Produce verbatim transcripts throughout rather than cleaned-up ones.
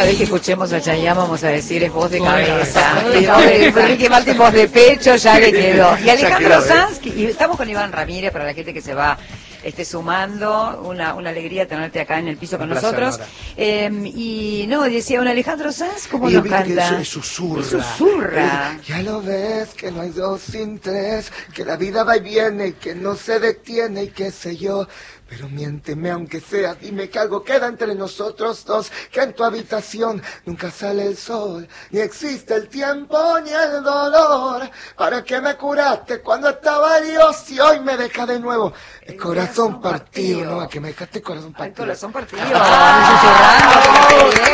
vez que escuchemos a Chayanne vamos a decir es voz de cabeza. Y no, Ricky Martin voz de pecho, ya le quedó. Y Alejandro Sanz, y estamos con Iván Ramírez, para la gente que se va este, sumando, una, una alegría tenerte acá en el piso con nosotros. Eh, y no, decía un Alejandro Sanz, ¿cómo nos canta? Que susurra. Susurra. Eh, ya lo ves, que no hay dos sin tres, que la vida va y viene y que no se detiene y qué sé yo. Pero miénteme aunque sea, dime que algo queda entre nosotros dos, que en tu habitación nunca sale el sol, ni existe el tiempo ni el dolor. ¿Para qué me curaste cuando estaba Dios y hoy me deja de nuevo el, el corazón, corazón partido? partido. No, que me dejaste el corazón partido. El corazón partido. Ah,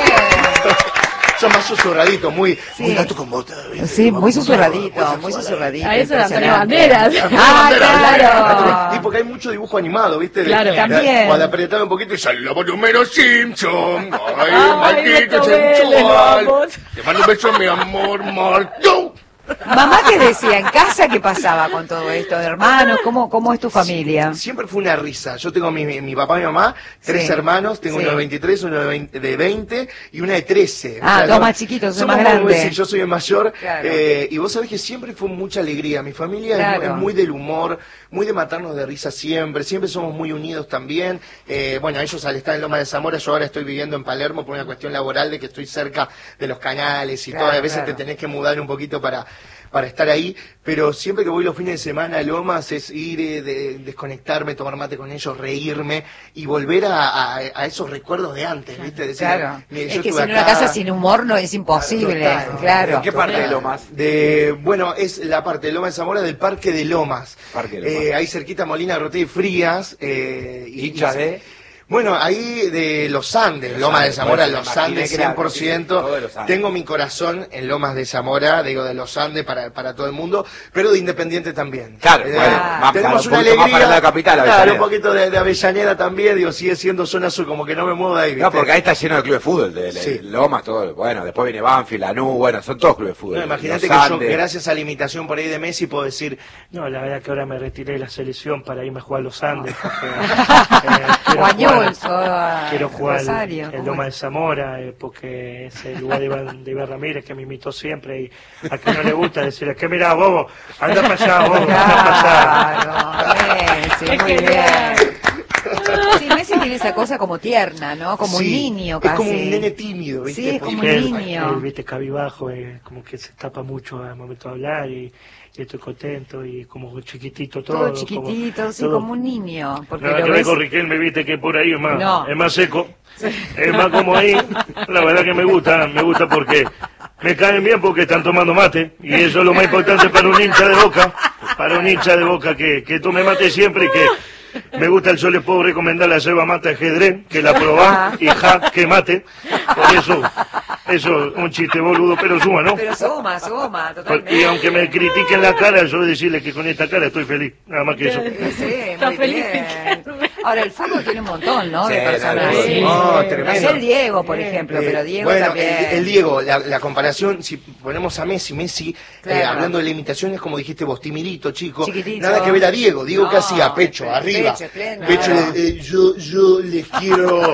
Son más susurraditos, muy, sí. muy gato con bota. ¿Viste? Sí, muy susurradito, muy susurradito. A eso de Antonio Banderas. Ah, claro. Y porque hay mucho dibujo animado, ¿viste? Claro, de, también. Cuando apretaba un poquito y salió Homero Simpson. Ay, Ay, maldito sensual. Te mando un beso, mi amor, Marto. Mamá, ¿qué decía en casa? ¿Qué pasaba con todo esto de hermanos? ¿Cómo, cómo es tu familia? Siempre fue una risa. Yo tengo mi, mi papá y mi mamá, tres sí. hermanos, tengo sí. uno de veintitrés, uno de veinte, de veinte y una de trece. Ah, o sea, dos yo, más chiquitos, son más grandes. Sí, yo soy el mayor. Claro. Eh, y vos sabés que siempre fue mucha alegría. Mi familia claro. es, es muy del humor, muy de matarnos de risa siempre. Siempre somos muy unidos también. Eh, bueno, ellos al estar en Loma de Zamora, yo ahora estoy viviendo en Palermo por una cuestión laboral de que estoy cerca de los canales y claro, todo. A veces claro. te tenés que mudar un poquito para... para estar ahí, pero siempre que voy los fines de semana a Lomas es ir, eh, de, desconectarme, tomar mate con ellos, reírme y volver a, a, a esos recuerdos de antes, ¿viste? Decir, claro, mire, es yo que sin acá, una casa sin humor no es imposible, claro. claro. ¿En qué parte de Lomas? De, bueno, es la parte de Lomas de Zamora del Parque de Lomas, Parque de Lomas. Eh, ahí cerquita Molina Roté y Frías. Eh, y, ¿Hincha de...? Bueno, ahí de los Andes, los Lomas Andes, de Zamora, bueno, los Andes, cien por ciento. Claro, sí, sí, tengo mi corazón en Lomas de Zamora, digo de los Andes para, para todo el mundo, pero de Independiente también. Claro, eh, bueno, más, tenemos claro, una un alegría. más para la capital, Avellaneda. Claro, un poquito de, de Avellaneda también, digo, sigue siendo zona sur, como que no me muevo de ahí, ¿viste? No, porque ahí está lleno de clubes de fútbol, de, de sí. Lomas, todo, bueno, después viene Banfield, Lanús, bueno, son todos clubes de fútbol. No, imagínate que yo, gracias a la imitación por ahí de Messi, puedo decir, no, la verdad que ahora me retiré de la selección para irme a jugar a los Andes. Porque, eh, quiero Guañol, jugar, quiero jugar Rosario, el Loma de Zamora, eh, porque es el lugar de Iván, de Iván Ramírez que me imitó siempre y a quien no le gusta decirle que mira, bobo, anda para allá, bobo, anda para allá. Messi, muy bien. Sí, Messi tiene esa cosa como tierna, ¿no? Como sí, un niño casi. Es como un nene tímido, ¿viste? Sí, es como un él, niño. Él, viste, cabibajo, eh, como que se tapa mucho al momento de hablar y... y estoy contento y como chiquitito todo. Todo chiquitito, como, sí, todo. como un niño. Porque Nada lo que ves... ver con Riquelme, viste que por ahí es más, no. es más seco, sí. Es más como ahí. La verdad que me gusta, me gusta porque me caen bien porque están tomando mate y eso es lo más importante para un hincha de Boca, para un hincha de Boca que, que tome mate siempre y que... Me gusta el yo les puedo recomendar la yerba mate ajedrez, que la probá y ja, que mate. Por eso, eso es un chiste boludo, pero suma, ¿no? Pero suma, suma, totalmente. Y aunque me critiquen la cara, yo decirles que con esta cara estoy feliz, nada más que eso. Sí, muy bien. Ahora, el fútbol tiene un montón, ¿no? Sí, de personas. sí, Sí. No, No tremendo. sé el Diego, por ejemplo, Eh, pero Diego bueno, también. el, el Diego, la, la comparación, si ponemos a Messi, Messi, Claro. eh, hablando de la imitación, es como dijiste vos, timidito, chico. Chiquitito. Nada que ver a Diego. Diego No, que hacía pecho, pecho, arriba. pleno. Pecho, Claro. eh, yo, yo les quiero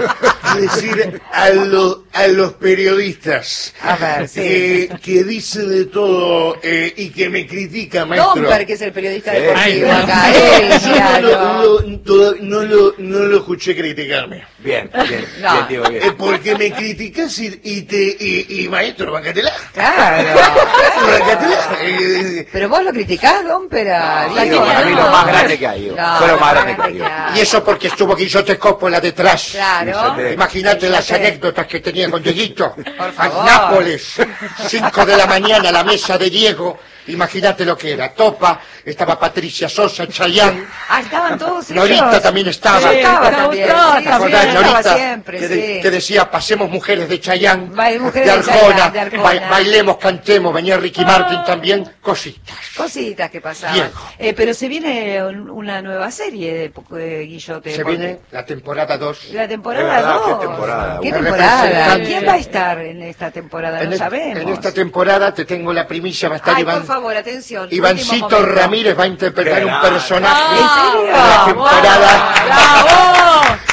decir a, lo- a los periodistas A ver, sí. eh, que dicen de todo eh, y que me critican, maestro. Domper, que es el periodista Sí. deportivo Ay, acá, Yo él, no claro. lo, no, toda- no lo- no lo escuché criticarme. Bien, bien, No. bien, Diego, bien. Eh, porque me criticas y, y te y, y maestro, bancatela. Claro. Bancatela. Eh, Pero vos lo criticás, Domper, a Diego, Diego. para mí lo más grande que hay, Diego. No, Fue lo más grande grande que hay, Diego. que hay. y eso porque estuvo Guillote Coppola detrás. Claro. Imagínate las Guillote. anécdotas que tenía con Dieguito. Por favor. A Nápoles, cinco de la mañana, la mesa de Diego. Imagínate lo que era. Topa, estaba Patricia Sosa, Chayanne. Ah, estaban todos ellos. Norita también estaba. Sí, estaba estaba también. todos, Sí, ¿Te acordás, sí, estaba Norita? siempre, que, de- sí. que decía, pasemos mujeres de Chayanne, Ba- mujeres de de Arjona, Chayanne, de Arjona. ba- bailemos, cantemos, venía Ricky Martin también, cositas. Cositas que pasaban. Viejo. Eh, pero se viene un- una nueva serie de, de Guillote. Se porque- viene la temporada dos. La Es temporada verdad, dos. qué temporada. ¿Qué Una temporada? representante. ¿Quién va a estar en esta temporada? En, No es- sabemos. en esta temporada te tengo la primicia, va a estar Ay, Iván, por favor, atención. último Ivancito momento. Ramírez va a interpretar Qué un grande. personaje ¿En serio? en la temporada. ¡Bravo!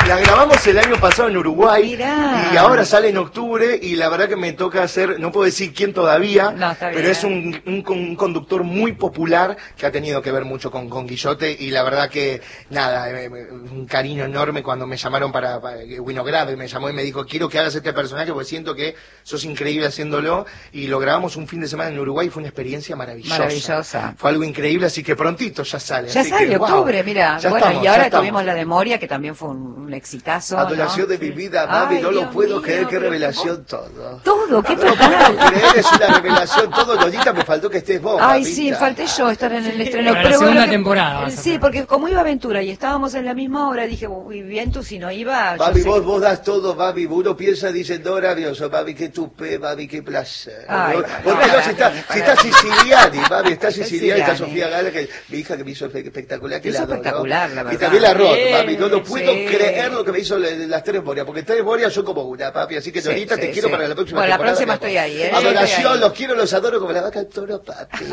La grabamos el año pasado en Uruguay. Mirá. Y ahora sale en octubre y la verdad que me toca hacer, no puedo decir quién todavía, no, está pero bien. es un, un, un conductor muy popular que ha tenido que ver mucho con, con Guillote y la verdad que nada, eh, un cariño enorme cuando me llamaron para, para Winograd, me llamó y me dijo, quiero que hagas este personaje porque siento que sos increíble haciéndolo, y lo grabamos un fin de semana en Uruguay y fue una experiencia maravillosa. Maravillosa. Fue algo increíble, así que prontito ya sale. Ya así sale, que, wow, octubre, mira. ya Bueno, estamos, y ahora ya estamos. tuvimos la de Moria, que también fue un, un exitazo. Adoración ¿no? de mi vida, mami, Ay, no lo Dios puedo mío, creer, qué pero revelación vos- todo. Todo, qué No lo total. puedo creer, es una revelación todo, Lolita, me faltó que estés vos. Ay, papita. sí, falté yo estar en el estreno. Para la pero segunda bueno, que- temporada vas a Sí, hacer. porque como iba Aventura y estábamos en la misma hora, dije, uy, bien, tú si no iba... yo Babi, sé vos, que- vos das todo, Babi. Uno piensa, dice, no, rabioso, Babi, qué tupé, Babi, qué placer. Ay, Vos- para vos mí, no, si está, para si mí. está Siciliani, Babi, está Siciliani, está Siciliani. Sofía Gala, que mi hija que me hizo espectacular, que Hizo la adoro. espectacular, la Y verdad. también la roto, Sí, Babi. No lo puedo sí. creer lo que me hizo la- las tres Borias, porque tres Borias son como una, papi. Así que, Sí, Lolita, sí, te quiero sí. para la próxima Bueno, la temporada. próxima mi amor. estoy ahí, ¿eh? Adoración, Estoy ahí. los quiero, los adoro como la vaca del toro, papi.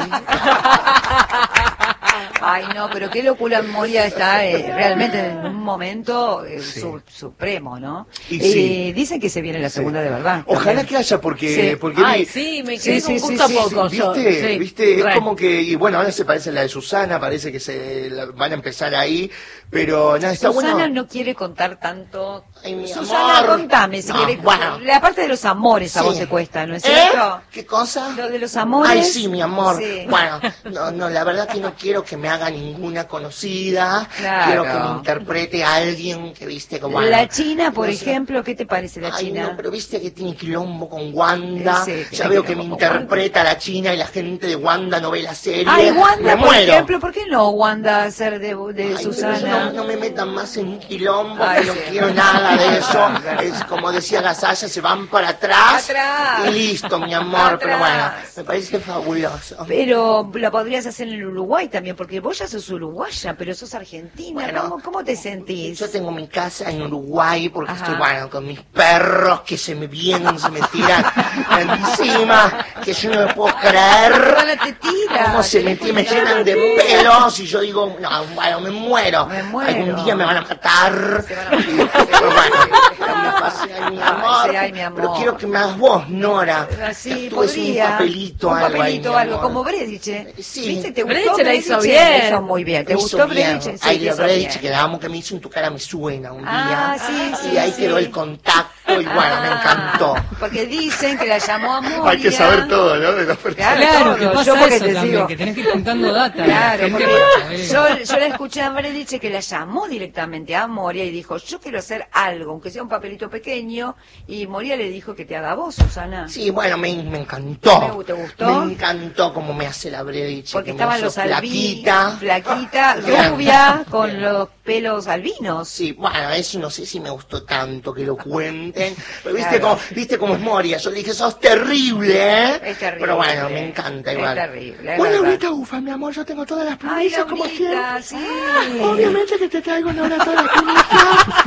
Ay, no, pero qué locura Moria está eh, realmente en un momento eh, Sí. su- supremo, ¿no? Y Eh, sí. Dicen que se viene la segunda de verdad. Ojalá también. que haya, porque, Sí. porque Ay, mi- sí, me Sí, quedé sí, con sí, gusto sí, a poco. ¿Viste? yo, sí, ¿Viste? Es re. como que, y bueno, ahora se parece a la de Susana, parece que se la- van a empezar ahí, pero nada, está Susana bueno. no quiere contar tanto. Ay, mi Susana, amor. contame si No, querés. bueno. La parte de los amores a Sí. vos te cuesta, ¿no es ¿Eh? cierto? ¿Qué cosa? Lo de los amores. Ay, sí, mi amor. Sí. Bueno, no, no, la verdad que no quiero que me haga ninguna conocida. Claro. Quiero que me interprete a alguien que, viste, como... La China, por no sé. ejemplo, ¿qué te parece la Ay, China? no, pero viste que tiene quilombo con Wanda. Sí, ya tiene veo que me quilombo con interpreta la China y la gente de Wanda no ve la serie. Ay, Wanda, me por muero. ejemplo, ¿por qué no Wanda hacer de, de Ay, Susana? No, no me metan más en un quilombo, Ay, que no sí. quiero nada de eso. Verdad. Es como decía Gasalla, se van para atrás. Atrás. Y listo, mi amor. Pero bueno, Atrás. me parece fabuloso. Pero la podrías hacer en el Uruguay también, porque vos ya sos uruguaya, pero sos argentina. Bueno, ¿Cómo, cómo te sentís? Yo tengo mi casa en Uruguay porque Ajá. estoy, bueno, con mis perros que se me vienen, se me tiran encima, que yo no me puedo creer. Susana te tira. Cómo se me, me llenan de pelos y yo digo, no, bueno, me muero. Me muero. Algún día me van a matar. Se van a matar. Y- pero bueno, me pase, ay, mi amor. sí, ay, mi amor. Pero quiero que me hagas vos, Nora. Sí, Tú es podría. un papelito, un algo ahí, papelito, mi algo, amor. como Brediche. Sí. ¿Viste? ¿Te gustó Brediche la hizo Brediche? bien. La hizo muy bien. ¿Te Me gustó hizo bien. Brediche? Sí, Ay, te la hizo Brediche, bien. que la amo, que me hizo en tu cara me suena un Ah, día. sí, Y sí, ahí sí. quedó el contacto y bueno, me Ah, encantó. Porque dicen que la llamó a Moria. Hay que saber todo, ¿no? De las personas. Claro, que todo. pasa Yo porque eso te también, sigo. que tenés que ir contando data. Claro, gente porque para saber. yo, yo la escuché a Brediche que la llamó directamente a Moria y dijo, yo quiero hacer algo, aunque sea un papelito pequeño, y Moria le dijo que te haga vos, Susana. Sí, bueno, me, me encantó. ¿Me- te gustó? Me encantó como me hace la Brediche. Porque que me estaban hizo los albinos, flaquita. flaquita, Bien. rubia, con los pelos albinos. Sí, bueno, eso no sé si me gustó tanto que lo cuenten. Pero viste, Claro. como, viste cómo es Moria. Yo le dije, sos terrible, ¿eh? Es terrible. Pero bueno, me encanta Es igual. terrible, es Bueno, verdad. Laurita Ufa, mi amor, yo tengo todas las Ay, primicias como siempre. Laurita, sí. Obviamente que te traigo ahora todas las primicias.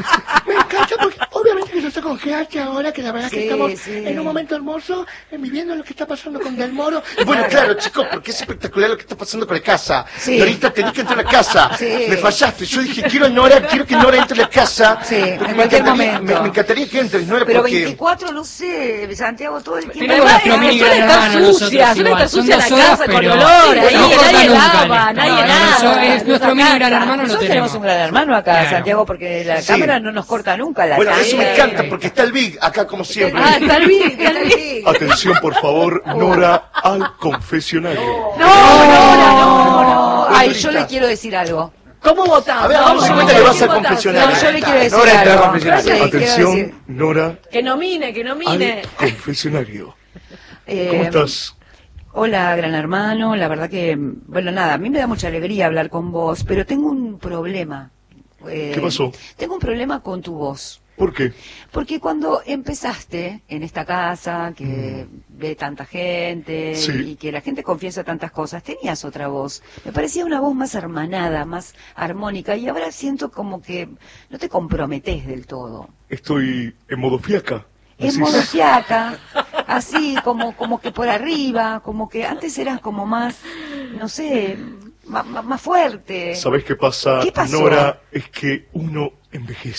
Me encanta porque obviamente que yo estoy con G H ahora, que la verdad Sí, que estamos sí. en un momento hermoso, eh, viviendo lo que está pasando con Del Moro. Y bueno, claro, chicos, porque es espectacular lo que está pasando con la casa. Sí. Y ahorita tenés que entrar a la casa. Sí. Me fallaste. Yo dije, quiero Nora, quiero que Nora entre a la casa. Sí, en Porque me cualquier encantaría, momento. me, me encantaría que entres, Nora, Pero porque... veinticuatro, no sé, Santiago, todo el tiempo. Tenemos Además, nuestro mini suele gran estar hermano sucia, nosotros suele igual. estar Son sucia dos la horas, casa con pero olor, ahí, no corta nadie nunca, lava, no, nadie no, lava. eso es nuestro mini gran hermano, lo Nosotros tenemos tenemos. un gran hermano acá, Claro. Santiago, porque la Sí. cámara no nos corta nunca la Bueno, cara. eso me encanta, porque está el Big acá como siempre. Ah, está el Big, Está el Big. Atención, por favor, Nora, al confesionario. No, no, no, no. Ay, Laurita. yo le quiero decir algo. ¿Cómo votamos? A ver, vamos a ¿Cómo cuenta que vas votamos? al ¿Quién confesionario. No, yo le quiero decir Nora entra al algo. confesionario. Sí, quiero decir- Atención, Nora, Que nomine, que nomine. al confesionario. Eh, ¿Cómo estás? Hola, gran hermano. La verdad que, bueno, nada, a mí me da mucha alegría hablar con vos, pero tengo un problema. Eh, ¿Qué pasó? Tengo un problema con tu voz. ¿Por qué? Porque cuando empezaste en esta casa, que ve tanta gente Sí. y que la gente confiesa tantas cosas, tenías otra voz. Me parecía una voz más hermanada, más armónica, y ahora siento como que no te comprometés del todo. Estoy en modo fiaca. Es decís. modo fiaca, así como como que por arriba, como que antes eras como más, no sé, ma- ma- más fuerte. ¿Sabés qué pasa, ¿Qué pasó? Nora? Es que uno envejece.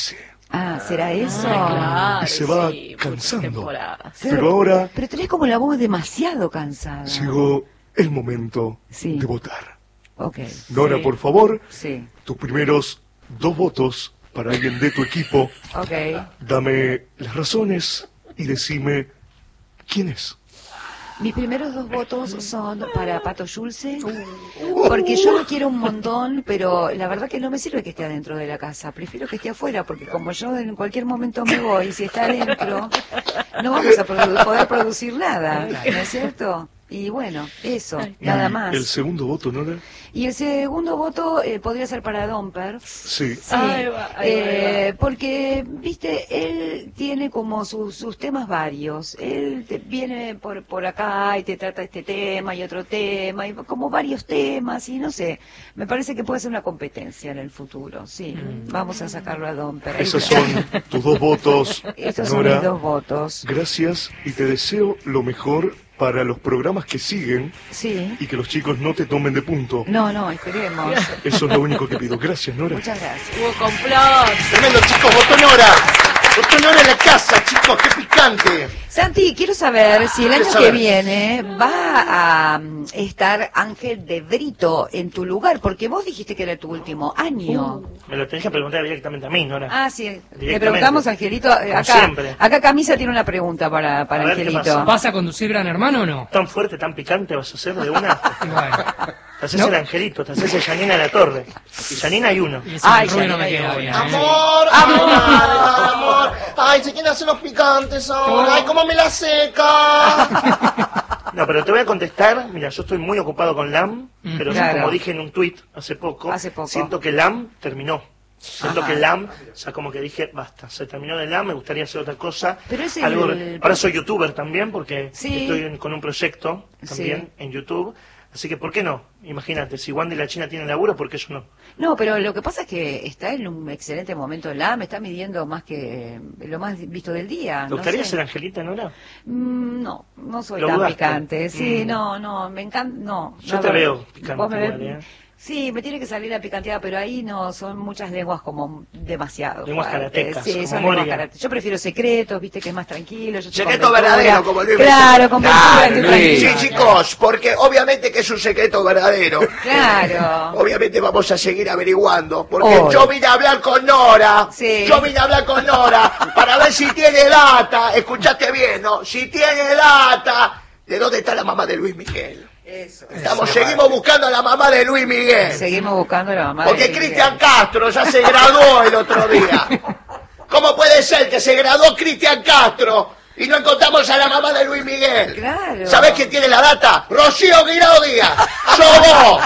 Ah, ¿será eso? Ah, claro, Y se va sí, cansando. temporada. Pero ahora Pero tenés como la voz demasiado cansada. llegó el momento Sí. de votar. Ok, Nora, Sí. por favor, sí, tus primeros dos votos para alguien de tu equipo. ok. Dame las razones y decime quién es. Mis primeros dos votos son para Pato Schulze, porque yo lo quiero un montón, pero la verdad que no me sirve que esté adentro de la casa, prefiero que esté afuera, porque como yo en cualquier momento me voy, si está adentro, no vamos a produ- poder producir nada, ¿no es cierto? Y bueno, eso, nada más. El segundo voto, Nora. Y el segundo voto eh, podría ser para Domper. Sí. Sí, Ahí va, ahí va, eh, ahí va. porque, viste, él tiene como sus, sus temas varios. Él te viene por, por acá y te trata este tema y otro tema, y como varios temas, y no sé, me parece que puede ser una competencia en el futuro, sí. Vamos a sacarlo a Domper. Esos son tus dos votos, Esos son Nora. mis dos votos. Gracias y te deseo lo mejor para los programas que siguen Sí. y que los chicos no te tomen de punto. No, no, esperemos. Eso es lo único que pido. Gracias, Nora. Muchas gracias. Hubo complot. Tremendo, chicos. Votó Nora. Votó Nora en la casa, chicos. Qué picante. Santi, quiero saber si el ¿Qué año saber? que viene va a mm, estar Ángel de Brito en tu lugar, porque vos dijiste que era tu último año. Me lo tenés que preguntar directamente a mí, Nora. Ah, sí. Le Directamente. preguntamos a Angelito. eh, Como Acá, siempre. acá Camisa tiene una pregunta para, para A ver, ¿qué Angelito. pasa? ¿Vas a conducir Gran Hermano o no? ¿Tan fuerte, tan picante vas a hacer de una? Bueno, Te haces No. el angelito, te haces el Janina de la Torre. Y Janina hay uno. y ese Ay, rubio ya no me me queda caigo. bien. ¿eh? Amor, amor, amor. Ay, se quieren hacer los picantes ahora. Ay, cómo me la seca. No, pero te voy a contestar. Mira, yo estoy muy ocupado con LAM, Mm. pero Claro. como dije en un tuit hace poco, Hace poco. siento que LAM terminó. Siento Ajá. que LAM, o sea, como que dije, basta, se terminó de LAM, me gustaría hacer otra cosa. Pero es Algo- el- Ahora soy youtuber también, porque Sí. estoy en- con un proyecto también Sí. en YouTube. Así que, ¿por qué no? Imagínate, si Wanda y la China tienen laburo, ¿por qué yo no? No, pero lo que pasa es que está en un excelente momento la me está midiendo más que eh, lo más visto del día. ¿Te no gustaría sé. ser Angelita, Nora? Mm, no, no soy ¿Lo tan dudaste? picante. Sí, Mm. no, no, me encanta, no. Yo la te verdad. veo picante Vos me ves- igual, ¿eh? Sí, me tiene que salir la picanteada, pero ahí no, son muchas lenguas como demasiado. Lenguas fuertes. karatecas, Sí, como son lenguas Moria. karatecas. Yo prefiero secretos, viste, que es más tranquilo. Yo estoy con Secreto Ventura. verdadero, como Luis Claro, con Ventura Claro, estoy Luis. Sí, tranquila. chicos, porque obviamente que es un secreto verdadero. Claro. Obviamente vamos a seguir averiguando, porque Hoy. yo vine a hablar con Nora, Sí. yo vine a hablar con Nora para ver si tiene data, escuchaste bien, ¿no? Si tiene data, ¿de dónde está la mamá de Luis Miguel? Eso. Estamos, seguimos buscando a la mamá de Luis Miguel, Seguimos buscando a la mamá. porque de Cristian Castro ya se graduó el otro día. ¿Cómo puede ser que se graduó Cristian Castro y no encontramos a la mamá de Luis Miguel? Claro. ¿Sabés quién tiene la data? Rocío Guirao Díaz. ¡Sos vos!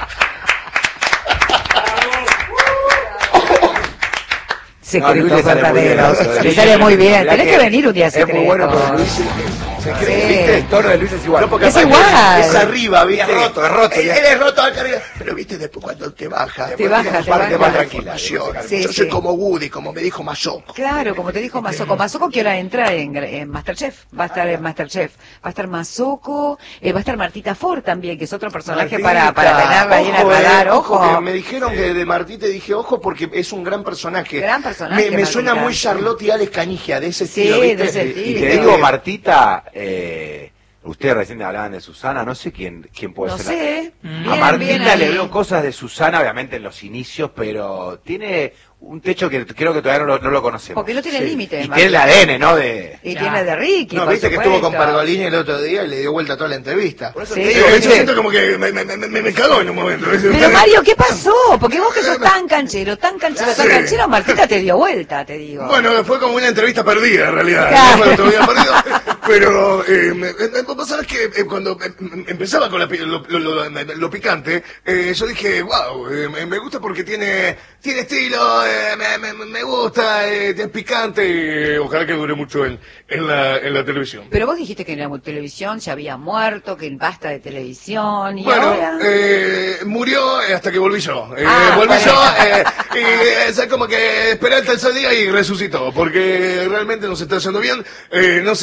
Secretos No, Luis le sale muy bien, verdaderos. lo de Le Luis. sale muy bien. Mirá Tenés que venir un día a Es muy secretos. bueno, pero Luis se cree, Sí. ¿viste? El tono de Luis es igual. No, porque Es aparte igual. Es arriba, ¿viste? Es roto, es roto, Él, ya. él es roto acá arriba. Pero, ¿viste? Después cuando te baja. Te baja, te parte baja. más tranquila. Sí, Yo sí. soy como Woody, como me dijo Mazoco. Claro, como te dijo Mazoco. Mazoco que ahora entra en, en Masterchef. Va a estar en Masterchef. Va a estar Mazoco. Eh, va a estar Martita Ford también, que es otro personaje para, para tenerla ahí en el Ojo, eh, radar. ojo, Ojo. que me dijeron que de Martita dije ojo porque es un gran personaje. Gran personaje, Me, me Martita. suena muy Charlotte y Alex Canigia, de ese Sí, estilo, ¿viste? de ese Y estilo. te digo, Martita, eh, ustedes recién hablaban de Susana, no sé quién, quién puede No ser. sé. Mm. A Bien, Martita bien le ahí. veo cosas de Susana, obviamente en los inicios, pero tiene un techo que creo que todavía no lo, no lo conocemos. Porque no tiene Sí. límite. Y Martita. tiene el A D N, ¿no? De... Y Ya. tiene de Ricky. No, por viste que estuvo con supuesto. Pergolini el otro día y le dio vuelta a toda la entrevista. Por eso Sí. te Sí, digo, yo ¿viste? siento como que me, me, me, me cagó en un momento. Pero Mario, ¿qué pasó? Porque vos que sos tan canchero, tan canchero, tan Sí. canchero, Martita te dio vuelta, te digo. Bueno, fue como una entrevista perdida en realidad. Claro. No fue todavía perdido. Pero, eh, me, me- vos sabés que eh, cuando eh, empezaba con la pi- lo, lo- lo- lo picante, eh, yo dije, wow, eh, me, me gusta porque tiene tiene estilo, eh, me, me, me gusta, eh, es picante. Y ojalá que dure mucho en, en, la, en la televisión. Pero vos dijiste que en la televisión se había muerto, que basta de televisión, y Bueno, ahora... eh, murió eh, hasta que volví yo. Eh, Ah, volví bueno. yo eh, y eh, es como que esperé hasta el día y resucitó, porque realmente nos está yendo bien. Eh, no sé si tanto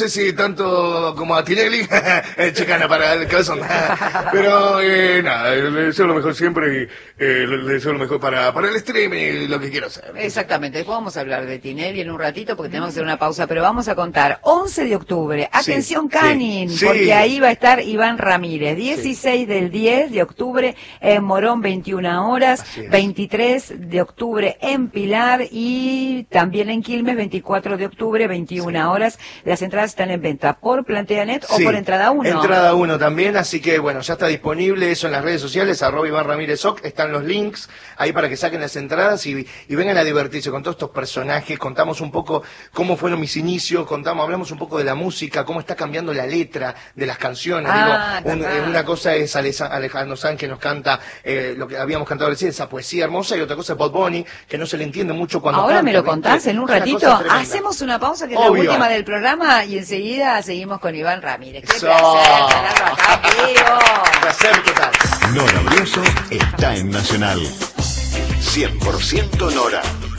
tanto como a Tinelli, chicana para el calzón. Pero eh, nada, le deseo lo mejor siempre y eh, le deseo lo mejor para, para el stream y lo que quiero hacer. Exactamente, después vamos a hablar de Tinelli en un ratito porque tenemos que hacer una pausa, pero vamos a contar. once de octubre, atención Sí, Canin, sí, sí. porque ahí va a estar Iván Ramírez. dieciséis del diez de octubre en Morón, veintiuna horas. Así es. veintitrés de octubre en Pilar y también en Quilmes, veinticuatro de octubre, veintiuna horas. Las entradas están en venta por Planteanet o Sí, por Entrada uno. Entrada uno también, así que bueno, ya está disponible eso en las redes sociales, arroba Iván Ramírez Oc, están los links ahí para que saquen las entradas y, y vengan a divertirse con todos estos personajes. Contamos un poco cómo fueron mis inicios, contamos, hablamos un poco de la música, cómo está cambiando la letra de las canciones. Ah, Digo, un- verdad. una cosa es Alesa- Alejandro Sanz que nos canta eh, lo que habíamos cantado recién, esa poesía hermosa, y otra cosa es Bob Bunny, que no se le entiende mucho cuando Ahora canta, me lo ¿viste? contás en un Es una ratito. cosa tremenda. Hacemos una pausa que es Obvio. la última del programa y enseguida seguimos con Iván Ramírez. Qué Eso. placer tenerlo acá, amigo. Placer total. Nora Brioso está en Nacional. cien por ciento Nora.